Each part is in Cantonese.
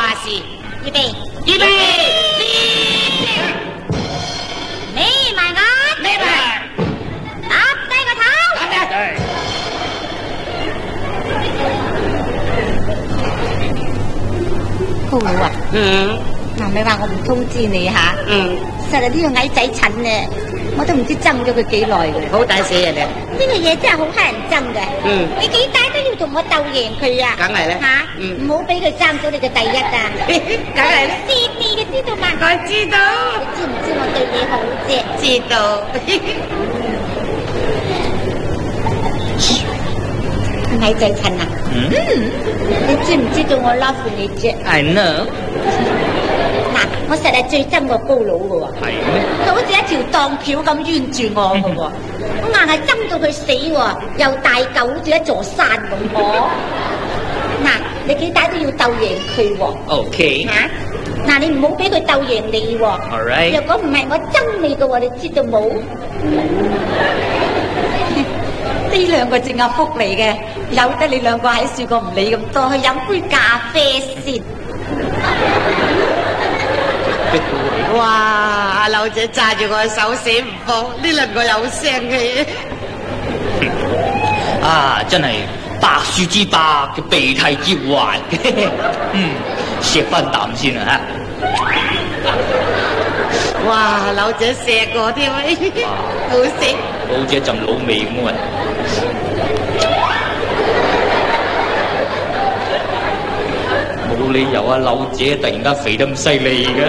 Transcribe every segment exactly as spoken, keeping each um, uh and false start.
話事。 預備， 預備， 眯埋眼， 咩嚟？ 搭低個頭。 得得。 高佬啊， 嗯嗱，咪話我唔通知你吓， 嗯， 實係呢個矮仔蠢啊，我都唔知憎咗佢幾耐嘅。 好抵死人哋。 呢個嘢真係好乞人憎嘅。 嗯你幾大都要同我鬥贏佢啊！ 梗係啦吓， 嗯唔好俾佢爭到你嘅第一啊！ 梗係啦。 知你嘅知道嘛？ 我知道， 你知唔知我對你好啫？ 知道。 矮仔蠢啊！ 嗯你知唔知道我 love 你啫？ ，I know， 嗱，我實係最憎個高佬嘅喎。 係咩？ 佢好似一條當橋咁冤住我嘅喎，我硬係憎到佢死喎，又大嚿好似一座山咁喎。嗱，你幾大都要鬥贏佢喎。 OK， 嚇，嗱，你唔好俾佢鬥贏你喎。 All right 若果唔係我憎你嘅喎，你知道冇？呢兩個正係福嚟嘅，由得你兩個喺樹個唔理咁多，去飲杯咖啡先。 哇！阿柳姐揸住我嘅手死唔放，呢輪我有聲氣。 啊，真係百樹之百嘅鼻涕之患。嗯，食翻啖先啊哇！柳姐錫我添，好食。 好似一陣老味咁啊！冇理由啊，柳姐突然間肥得咁犀利嘅。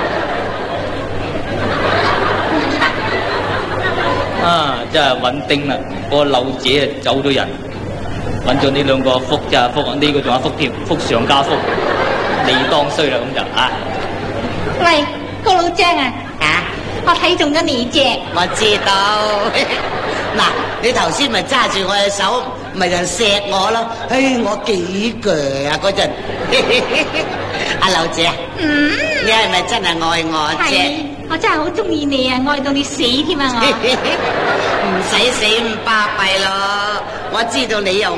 啊，真係穩定啦！個柳姐啊走咗人，揾咗呢兩個福咋福，呢個仲有福添，福上加福，你當衰啦咁就啊！ 喂，高老張啊！ 啊！ 我睇中咗你啫， 我知道。嗱，你頭先咪揸住我嘅手，咪就錫我咯。唉，我幾鋸啊嗰陣。阿柳姐， 嗯， 你係咪真係愛我啫？ 係，我真係好中意你啊，愛到你死添啊我。 唔使死咁巴閉咯，我知道你又